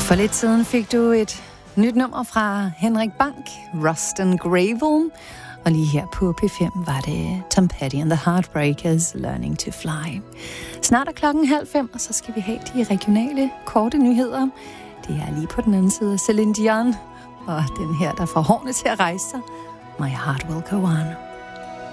For lidt siden fik du et nyt nummer fra Henrik Bank, Rust and Gravel. Og lige her på P5 var det Tom Petty and the Heartbreakers, Learning to Fly. Snart er 4:30, og så skal vi have de regionale korte nyheder. Det er lige på den anden side af Celine Dion, og den her, der får hårene til at rejse sig. My Heart Will Go On.